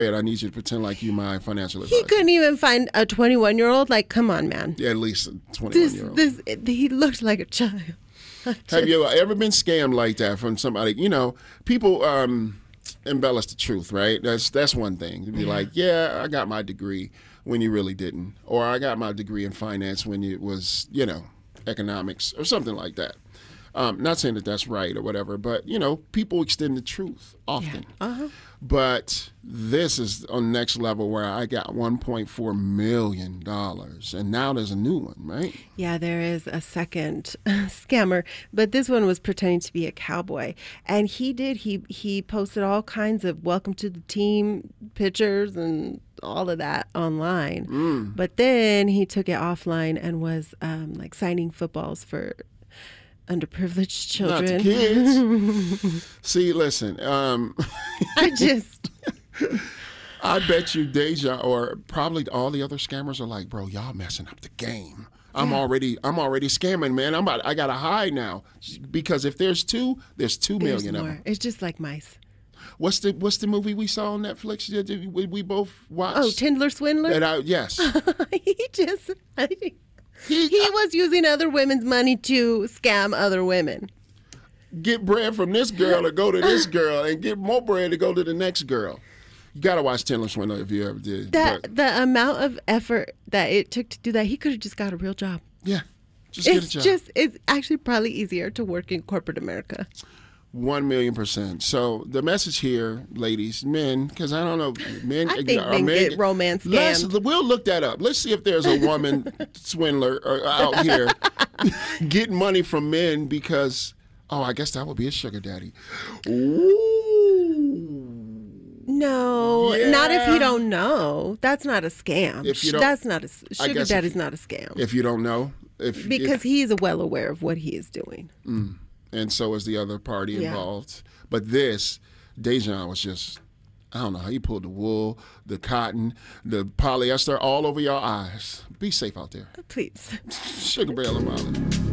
I need you to pretend like you my financial He advisor. couldn't even find a 21-year-old. Like, come on, man. Yeah, at least a 21-year-old. He looked like a child. Have you ever been scammed like that from somebody? You know, people embellish the truth, right? That's one thing. To be like, yeah, I got my degree when you really didn't. Or I got my degree in finance when it was, you know, economics or something like that. Not saying that that's right or whatever, but, you know, people extend the truth often. Yeah. Uh-huh. But this is on the next level where I got $1.4 million. And now there's a new one, right? Yeah, there is a second scammer, but this one was pretending to be a cowboy. And he posted all kinds of welcome to the team pictures and all of that online. But then he took it offline and was like signing footballs for underprivileged children. Not the kids. See, listen. I bet you Deja or probably all the other scammers are like, bro, y'all messing up the game. I'm already scamming, man. I gotta hide now because if there's two, there's 2 million of them. It's just like mice. What's the movie we saw on Netflix that we both watched? Oh, Tindler Swindler. Yes. He was using other women's money to scam other women. Get bread from this girl to go to this girl and get more bread to go to the next girl. You got to watch Tindler Swindler if you ever did. The amount of effort that it took to do that, he could have just got a real job. Yeah, just get a job. It's actually probably easier to work in corporate America. 1,000,000%. So the message here, ladies, men, because I don't know, men. I think men get romance scammed. We'll look that up. Let's see if there's a woman swindler out here getting money from men because, I guess that would be a sugar daddy. Ooh. No, not if you don't know. That's not a scam. That's not a sugar daddy's not a scam. If you don't know, because he is well aware of what he is doing. And so is the other party involved. But this, Dejan was just, I don't know how you pulled the wool, the cotton, the polyester all over your eyes. Be safe out there. Please. Sugar Bear Lamont.